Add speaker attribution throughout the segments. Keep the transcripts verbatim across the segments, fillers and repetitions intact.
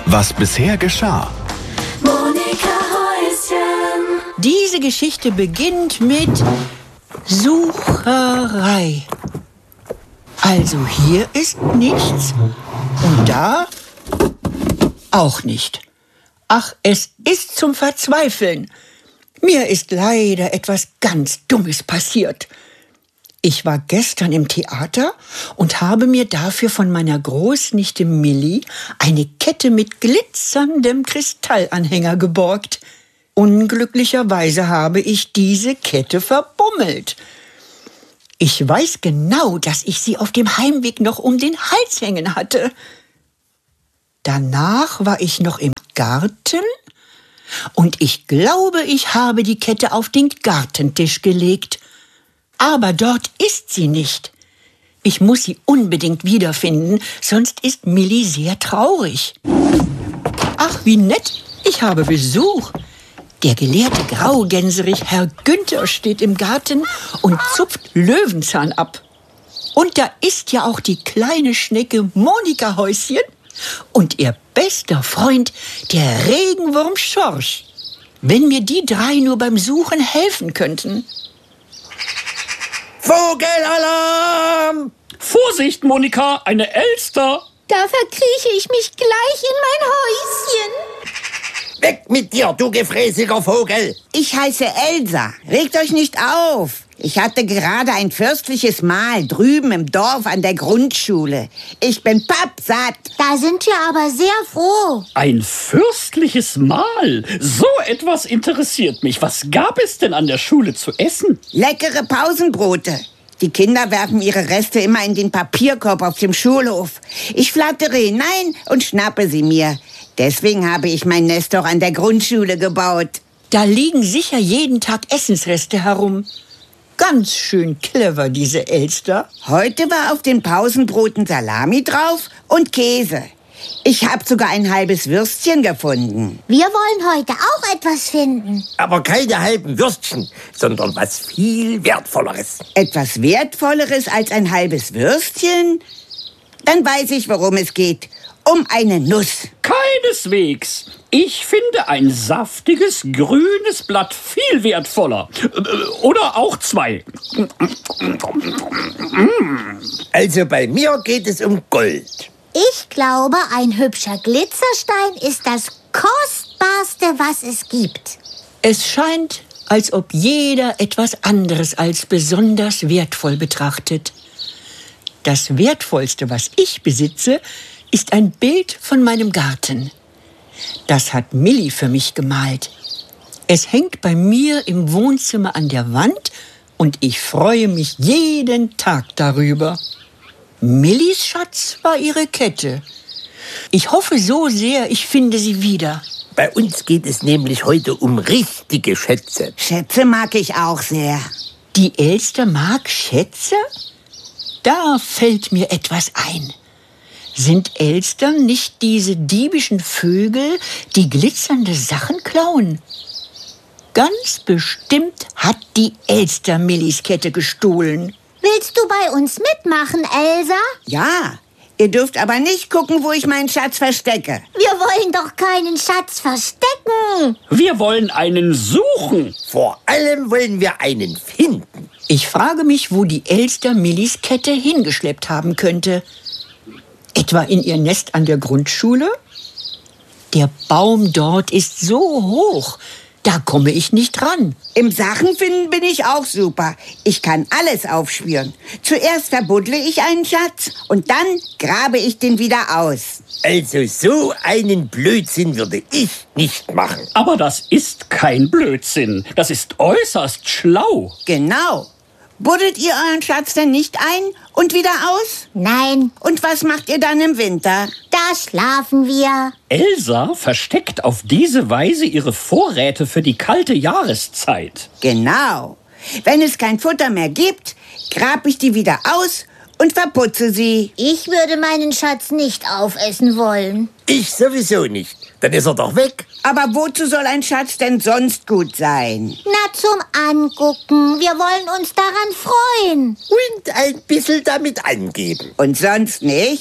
Speaker 1: Was bisher geschah.
Speaker 2: Monika Häuschen.
Speaker 3: Diese Geschichte beginnt mit Sucherei. Also hier ist nichts und da auch nicht. Ach, es ist zum Verzweifeln. Mir ist leider etwas ganz Dummes passiert. Ich war gestern im Theater und habe mir dafür von meiner Großnichte Milli eine Kette mit glitzerndem Kristallanhänger geborgt. Unglücklicherweise habe ich diese Kette verbummelt. Ich weiß genau, dass ich sie auf dem Heimweg noch um den Hals hängen hatte. Danach war ich noch im Garten und ich glaube, ich habe die Kette auf den Gartentisch gelegt. Aber dort ist sie nicht. Ich muss sie unbedingt wiederfinden, sonst ist Milli sehr traurig. Ach, wie nett, ich habe Besuch. Der gelehrte Graugänserich Herr Günther steht im Garten und zupft Löwenzahn ab. Und da ist ja auch die kleine Schnecke Monika Häuschen und ihr bester Freund, der Regenwurm Schorsch. Wenn mir die drei nur beim Suchen helfen könnten.
Speaker 4: Vogelalarm!
Speaker 5: Vorsicht, Monika, eine Elster!
Speaker 6: Da verkrieche ich mich gleich in mein Häuschen.
Speaker 4: Weg mit dir, du gefräßiger Vogel!
Speaker 7: Ich heiße Elsa. Regt euch nicht auf. Ich hatte gerade ein fürstliches Mahl drüben im Dorf an der Grundschule. Ich bin pappsatt.
Speaker 6: Da sind wir aber sehr froh.
Speaker 5: Ein fürstliches Mahl? So etwas interessiert mich. Was gab es denn an der Schule zu essen?
Speaker 7: Leckere Pausenbrote. Die Kinder werfen ihre Reste immer in den Papierkorb auf dem Schulhof. Ich flattere hinein und schnappe sie mir. Deswegen habe ich mein Nest doch an der Grundschule gebaut.
Speaker 3: Da liegen sicher jeden Tag Essensreste herum. Ganz schön clever, diese Elster.
Speaker 7: Heute war auf den Pausenbroten Salami drauf und Käse. Ich habe sogar ein halbes Würstchen gefunden.
Speaker 6: Wir wollen heute auch etwas finden.
Speaker 4: Aber keine halben Würstchen, sondern was viel Wertvolleres.
Speaker 7: Etwas Wertvolleres als ein halbes Würstchen? Dann weiß ich, worum es geht. Um eine Nuss.
Speaker 5: Keineswegs. Ich finde ein saftiges, grünes Blatt viel wertvoller. Oder auch zwei.
Speaker 4: Also bei mir geht es um Gold.
Speaker 6: Ich glaube, ein hübscher Glitzerstein ist das Kostbarste, was es gibt.
Speaker 3: Es scheint, als ob jeder etwas anderes als besonders wertvoll betrachtet. Das Wertvollste, was ich besitze, ist ein Bild von meinem Garten. Das hat Milli für mich gemalt. Es hängt bei mir im Wohnzimmer an der Wand und ich freue mich jeden Tag darüber. Millis Schatz war ihre Kette. Ich hoffe so sehr, ich finde sie wieder.
Speaker 4: Bei uns geht es nämlich heute um richtige Schätze.
Speaker 7: Schätze mag ich auch sehr.
Speaker 3: Die Elster mag Schätze? Da fällt mir etwas ein. Sind Elstern nicht diese diebischen Vögel, die glitzernde Sachen klauen? Ganz bestimmt hat die Elster Millis Kette gestohlen.
Speaker 6: Willst du bei uns mitmachen, Elsa?
Speaker 7: Ja, ihr dürft aber nicht gucken, wo ich meinen Schatz verstecke.
Speaker 6: Wir wollen doch keinen Schatz verstecken.
Speaker 5: Wir wollen einen suchen.
Speaker 4: Vor allem wollen wir einen finden.
Speaker 3: Ich frage mich, wo die Elster Millis Kette hingeschleppt haben könnte. Etwa in ihr Nest an der Grundschule? Der Baum dort ist so hoch, da komme ich nicht ran.
Speaker 7: Im Sachenfinden bin ich auch super. Ich kann alles aufspüren. Zuerst verbuddle ich einen Schatz und dann grabe ich den wieder aus.
Speaker 4: Also so einen Blödsinn würde ich nicht machen.
Speaker 5: Aber das ist kein Blödsinn. Das ist äußerst schlau.
Speaker 7: Genau. Buddelt ihr euren Schatz denn nicht ein und wieder aus?
Speaker 6: Nein.
Speaker 7: Und was macht ihr dann im Winter?
Speaker 6: Da schlafen wir.
Speaker 5: Elsa versteckt auf diese Weise ihre Vorräte für die kalte Jahreszeit.
Speaker 7: Genau. Wenn es kein Futter mehr gibt, grab ich die wieder aus und verputze sie.
Speaker 6: Ich würde meinen Schatz nicht aufessen wollen.
Speaker 4: Ich sowieso nicht. Dann ist er doch weg.
Speaker 7: Aber wozu soll ein Schatz denn sonst gut sein?
Speaker 6: Na, zum Angucken. Wir wollen uns daran freuen.
Speaker 4: Und ein bisschen damit angeben.
Speaker 7: Und sonst nichts?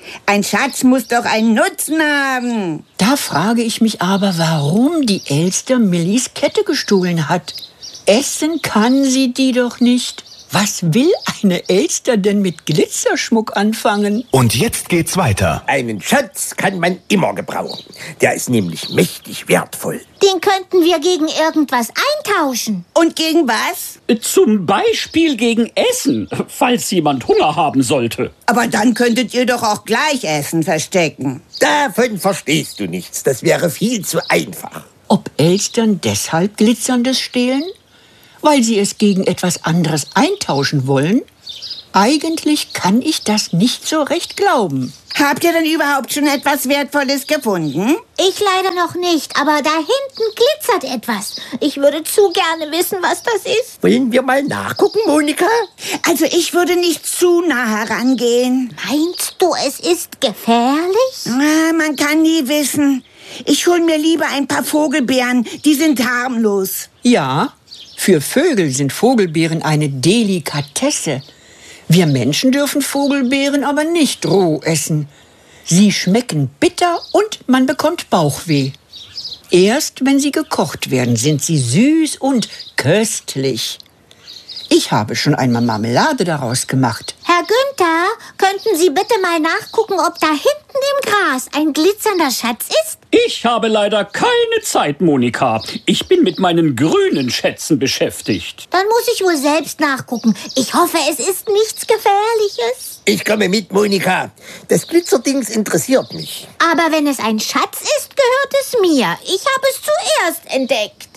Speaker 7: Ein Schatz muss doch einen Nutzen haben.
Speaker 3: Da frage ich mich aber, warum die Elster Millis Kette gestohlen hat. Essen kann sie die doch nicht. Was will eine Elster denn mit Glitzerschmuck anfangen?
Speaker 1: Und jetzt geht's weiter.
Speaker 4: Einen Schatz kann man immer gebrauchen. Der ist nämlich mächtig wertvoll.
Speaker 6: Den könnten wir gegen irgendwas eintauschen.
Speaker 7: Und gegen was?
Speaker 5: Zum Beispiel gegen Essen, falls jemand Hunger haben sollte.
Speaker 7: Aber dann könntet ihr doch auch gleich Essen verstecken.
Speaker 4: Davon verstehst du nichts. Das wäre viel zu einfach.
Speaker 3: Ob Elstern deshalb Glitzerndes stehlen? Weil sie es gegen etwas anderes eintauschen wollen? Eigentlich kann ich das nicht so recht glauben.
Speaker 7: Habt ihr denn überhaupt schon etwas Wertvolles gefunden?
Speaker 6: Ich leider noch nicht, aber da hinten glitzert etwas. Ich würde zu gerne wissen, was das ist.
Speaker 4: Wollen wir mal nachgucken, Monika?
Speaker 7: Also ich würde nicht zu nah herangehen.
Speaker 6: Meinst du, es ist gefährlich?
Speaker 7: Ah, man kann nie wissen. Ich hol mir lieber ein paar Vogelbeeren, die sind harmlos.
Speaker 3: Ja, für Vögel sind Vogelbeeren eine Delikatesse. Wir Menschen dürfen Vogelbeeren aber nicht roh essen. Sie schmecken bitter und man bekommt Bauchweh. Erst wenn sie gekocht werden, sind sie süß und köstlich. Ich habe schon einmal Marmelade daraus gemacht.
Speaker 6: Herr Günther, könnten Sie bitte mal nachgucken, ob da hinten im Gras ein glitzernder Schatz ist?
Speaker 5: Ich habe leider keine Zeit, Monika. Ich bin mit meinen grünen Schätzen beschäftigt.
Speaker 6: Dann muss ich wohl selbst nachgucken. Ich hoffe, es ist nichts Gefährliches.
Speaker 4: Ich komme mit, Monika. Das Glitzerdings interessiert mich.
Speaker 6: Aber wenn es ein Schatz ist, gehört es mir. Ich habe es zuerst entdeckt.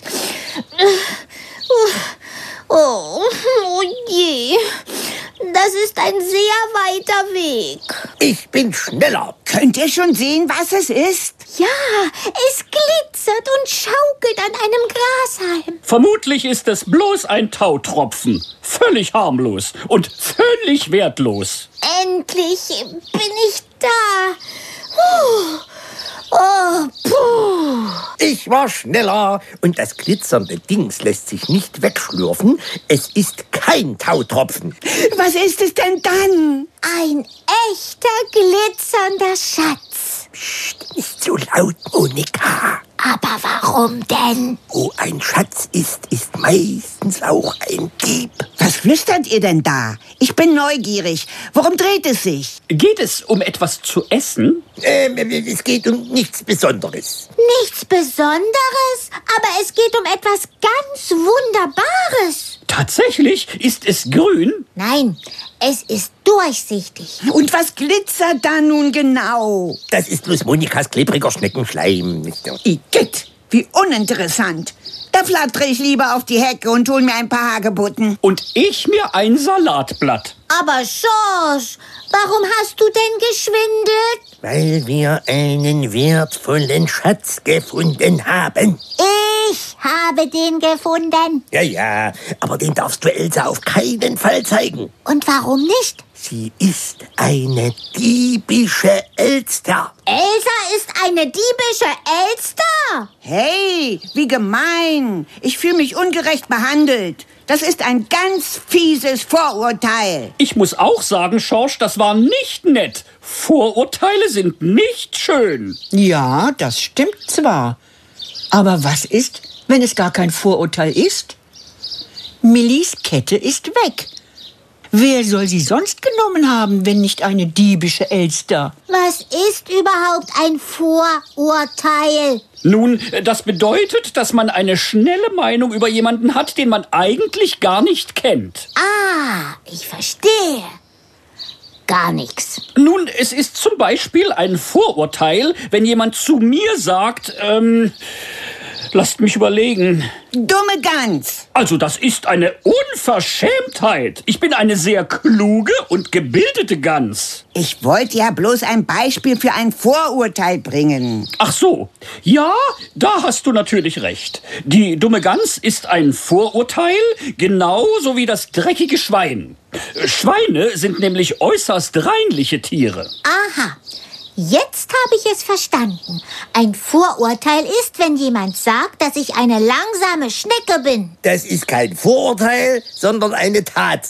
Speaker 6: Oh, oh je. Das ist ein sehr weiter Weg.
Speaker 4: Ich bin schneller.
Speaker 7: Könnt ihr schon sehen, was es ist?
Speaker 6: Ja, es glitzert und schaukelt an einem Grashalm.
Speaker 5: Vermutlich ist es bloß ein Tautropfen. Völlig harmlos und völlig wertlos.
Speaker 6: Endlich bin ich da. Puh. Oh, puh.
Speaker 4: Ich war schneller und das glitzernde Dings lässt sich nicht wegschlürfen. Es ist kein Tautropfen.
Speaker 7: Was ist es denn dann?
Speaker 6: Ein echter glitzernder Schatz.
Speaker 4: Psst, nicht so laut, Monika.
Speaker 6: Aber warum denn?
Speaker 4: Wo ein Schatz ist, ist meistens auch ein Dieb.
Speaker 7: Was flüstert ihr denn da? Ich bin neugierig. Worum dreht es sich?
Speaker 5: Geht es um etwas zu essen?
Speaker 4: Ähm, es geht um nichts Besonderes.
Speaker 6: Nichts Besonderes, aber es geht um etwas ganz Wunderbares.
Speaker 5: Tatsächlich ist es grün.
Speaker 6: Nein, es ist durchsichtig.
Speaker 7: Und was glitzert da nun genau?
Speaker 4: Das ist bloß Monikas klebriger Schneckenschleim.
Speaker 7: Igitt, wie uninteressant. Da flattere ich lieber auf die Hecke und hol mir ein paar Hagebutten.
Speaker 5: Und ich mir ein Salatblatt.
Speaker 6: Aber Schorsch, warum hast du denn geschwindelt?
Speaker 4: Weil wir einen wertvollen Schatz gefunden haben.
Speaker 6: Ich habe den gefunden.
Speaker 4: Ja, ja, aber den darfst du Elsa auf keinen Fall zeigen.
Speaker 6: Und warum nicht?
Speaker 4: Sie ist eine diebische Elster.
Speaker 6: Elsa ist eine diebische Elster.
Speaker 7: Hey, wie gemein. Ich fühle mich ungerecht behandelt. Das ist ein ganz fieses Vorurteil.
Speaker 5: Ich muss auch sagen, Schorsch, das war nicht nett. Vorurteile sind nicht schön.
Speaker 3: Ja, das stimmt zwar. Aber was ist, wenn es gar kein Vorurteil ist? Millis Kette ist weg. Wer soll sie sonst genommen haben, wenn nicht eine diebische Elster?
Speaker 6: Was ist überhaupt ein Vorurteil?
Speaker 5: Nun, das bedeutet, dass man eine schnelle Meinung über jemanden hat, den man eigentlich gar nicht kennt.
Speaker 6: Ah, ich verstehe. Gar nichts.
Speaker 5: Nun, es ist zum Beispiel ein Vorurteil, wenn jemand zu mir sagt, ähm, lasst mich überlegen.
Speaker 7: Dumme Gans.
Speaker 5: Also, das ist eine Unverschämtheit. Ich bin eine sehr kluge und gebildete Gans.
Speaker 7: Ich wollte ja bloß ein Beispiel für ein Vorurteil bringen.
Speaker 5: Ach so, ja, da hast du natürlich recht. Die dumme Gans ist ein Vorurteil, genauso wie das dreckige Schwein. Schweine sind nämlich äußerst reinliche Tiere.
Speaker 6: Aha, jetzt habe ich es verstanden. Ein Vorurteil ist, wenn jemand sagt, dass ich eine langsame Schnecke bin.
Speaker 4: Das ist kein Vorurteil, sondern eine Tatsache.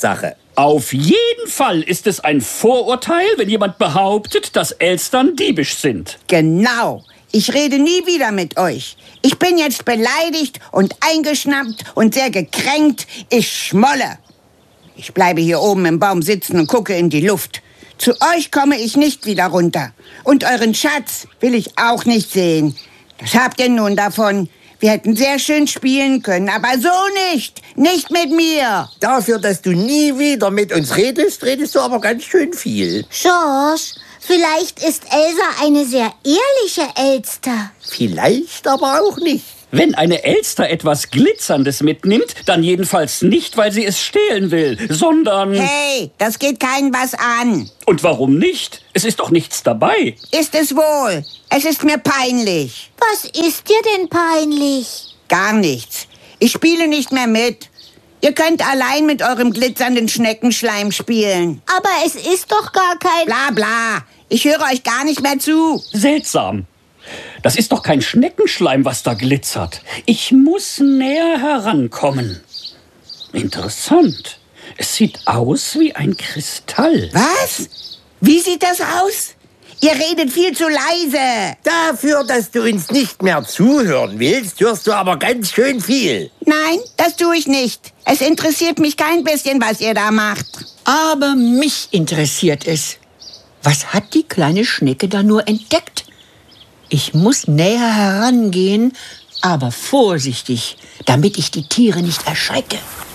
Speaker 5: Auf jeden Fall ist es ein Vorurteil, wenn jemand behauptet, dass Elstern diebisch sind.
Speaker 7: Genau. Ich rede nie wieder mit euch. Ich bin jetzt beleidigt und eingeschnappt und sehr gekränkt. Ich schmolle. Ich bleibe hier oben im Baum sitzen und gucke in die Luft. Zu euch komme ich nicht wieder runter. Und euren Schatz will ich auch nicht sehen. Das habt ihr nun davon. Wir hätten sehr schön spielen können, aber so nicht. Nicht mit mir.
Speaker 4: Dafür, dass du nie wieder mit uns redest, redest du aber ganz schön viel.
Speaker 6: George, vielleicht ist Elsa eine sehr ehrliche Elster.
Speaker 4: Vielleicht aber auch nicht.
Speaker 5: Wenn eine Elster etwas Glitzerndes mitnimmt, dann jedenfalls nicht, weil sie es stehlen will, sondern...
Speaker 7: Hey, das geht keinen was an.
Speaker 5: Und warum nicht? Es ist doch nichts dabei.
Speaker 7: Ist es wohl. Es ist mir peinlich.
Speaker 6: Was ist dir denn peinlich?
Speaker 7: Gar nichts. Ich spiele nicht mehr mit. Ihr könnt allein mit eurem glitzernden Schneckenschleim spielen.
Speaker 6: Aber es ist doch gar kein...
Speaker 7: Bla bla. Ich höre euch gar nicht mehr zu.
Speaker 5: Seltsam. Das ist doch kein Schneckenschleim, was da glitzert. Ich muss näher herankommen. Interessant. Es sieht aus wie ein Kristall.
Speaker 7: Was? Wie sieht das aus? Ihr redet viel zu leise.
Speaker 4: Dafür, dass du uns nicht mehr zuhören willst, hörst du aber ganz schön viel.
Speaker 7: Nein, das tue ich nicht. Es interessiert mich kein bisschen, was ihr da macht.
Speaker 3: Aber mich interessiert es. Was hat die kleine Schnecke da nur entdeckt? Ich muss näher herangehen, aber vorsichtig, damit ich die Tiere nicht erschrecke.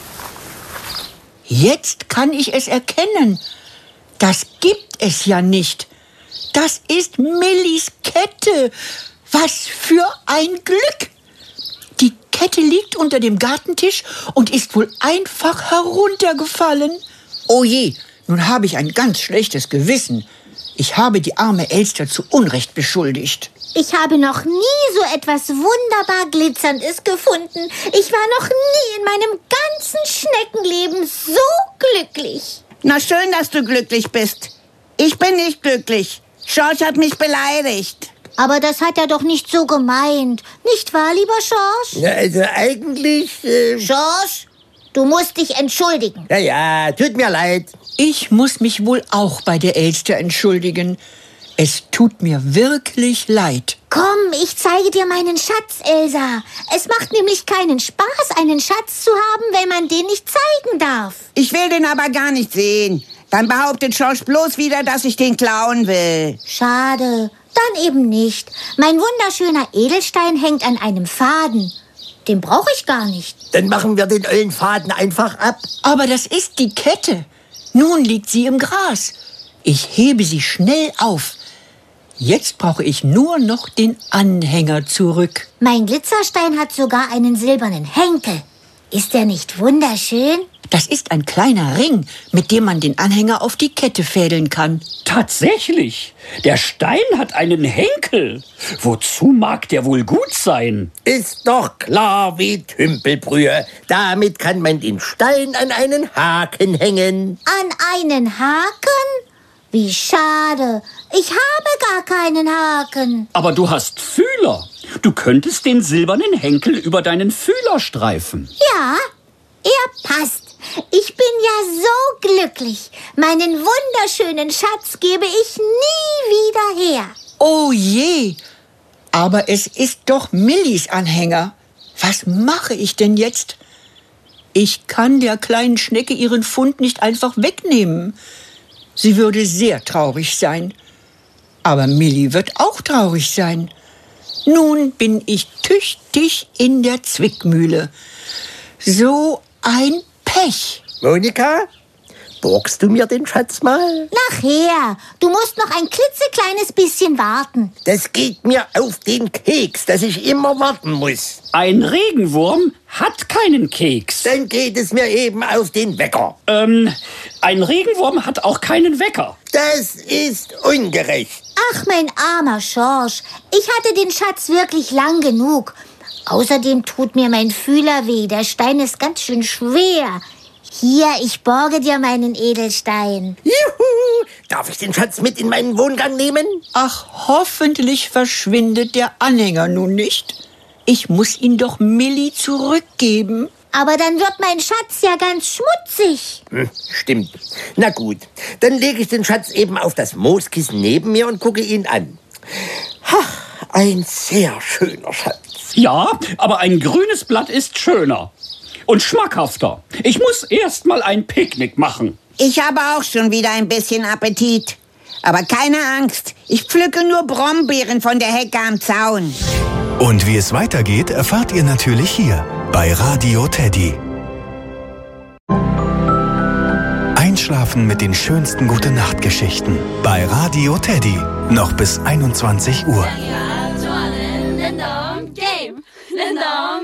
Speaker 3: Jetzt kann ich es erkennen. Das gibt es ja nicht. Das ist Millis Kette. Was für ein Glück! Die Kette liegt unter dem Gartentisch und ist wohl einfach heruntergefallen. Oh je, nun habe ich ein ganz schlechtes Gewissen. Ich habe die arme Elster zu Unrecht beschuldigt.
Speaker 6: Ich habe noch nie so etwas wunderbar Glitzerndes gefunden. Ich war noch nie in meinem ganzen Schneckenleben so glücklich.
Speaker 7: Na schön, dass du glücklich bist. Ich bin nicht glücklich. George hat mich beleidigt.
Speaker 6: Aber das hat er doch nicht so gemeint. Nicht wahr, lieber George?
Speaker 4: Ja, also eigentlich... Äh,
Speaker 6: George, du musst dich entschuldigen.
Speaker 4: ja, ja, tut mir leid.
Speaker 3: Ich muss mich wohl auch bei der Elster entschuldigen. Es tut mir wirklich leid.
Speaker 6: Komm, ich zeige dir meinen Schatz, Elsa. Es macht nämlich keinen Spaß, einen Schatz zu haben, wenn man den nicht zeigen darf.
Speaker 7: Ich will den aber gar nicht sehen. Dann behauptet George bloß wieder, dass ich den klauen will.
Speaker 6: Schade, dann eben nicht. Mein wunderschöner Edelstein hängt an einem Faden. Den brauche ich gar nicht.
Speaker 4: Dann machen wir den ollen Faden einfach ab.
Speaker 3: Aber das ist die Kette. Nun liegt sie im Gras. Ich hebe sie schnell auf. Jetzt brauche ich nur noch den Anhänger zurück.
Speaker 6: Mein Glitzerstein hat sogar einen silbernen Henkel. Ist der nicht wunderschön?
Speaker 3: Das ist ein kleiner Ring, mit dem man den Anhänger auf die Kette fädeln kann.
Speaker 5: Tatsächlich. Der Stein hat einen Henkel. Wozu mag der wohl gut sein?
Speaker 4: Ist doch klar wie Tümpelbrühe. Damit kann man den Stein an einen Haken hängen.
Speaker 6: An einen Haken? Wie schade. Ich habe gar keinen Haken.
Speaker 5: Aber du hast Fühler. Du könntest den silbernen Henkel über deinen Fühler streifen.
Speaker 6: Ja, er passt. Ich bin ja so glücklich. Meinen wunderschönen Schatz gebe ich nie wieder her.
Speaker 3: Oh je, aber es ist doch Millis Anhänger. Was mache ich denn jetzt? Ich kann der kleinen Schnecke ihren Fund nicht einfach wegnehmen. Sie würde sehr traurig sein. Aber Milli wird auch traurig sein. Nun bin ich tüchtig in der Zwickmühle. So ein Pech.
Speaker 4: Monika, borgst du mir den Schatz mal?
Speaker 6: Nachher. Du musst noch ein klitzekleines bisschen warten.
Speaker 4: Das geht mir auf den Keks, dass ich immer warten muss.
Speaker 5: Ein Regenwurm hat keinen Keks.
Speaker 4: Dann geht es mir eben auf den Wecker.
Speaker 5: Ähm, ein Regenwurm hat auch keinen Wecker.
Speaker 4: Das ist ungerecht.
Speaker 6: Ach, mein armer George. Ich hatte den Schatz wirklich lang genug. Außerdem tut mir mein Fühler weh. Der Stein ist ganz schön schwer. Hier, ich borge dir meinen Edelstein.
Speaker 4: Juhu! Darf ich den Schatz mit in meinen Wohngang nehmen?
Speaker 3: Ach, hoffentlich verschwindet der Anhänger nun nicht. Ich muss ihn doch Milli zurückgeben.
Speaker 6: Aber dann wird mein Schatz ja ganz schmutzig.
Speaker 4: Hm, stimmt. Na gut, dann lege ich den Schatz eben auf das Mooskissen neben mir und gucke ihn an. Ha, ein sehr schöner Schatz.
Speaker 5: Ja, aber ein grünes Blatt ist schöner und schmackhafter. Ich muss erst mal ein Picknick machen.
Speaker 7: Ich habe auch schon wieder ein bisschen Appetit. Aber keine Angst, ich pflücke nur Brombeeren von der Hecke am Zaun.
Speaker 1: Und wie es weitergeht, erfahrt ihr natürlich hier bei Radio Teddy. Einschlafen mit den schönsten Gute-Nacht-Geschichten bei Radio Teddy. Noch bis einundzwanzig Uhr.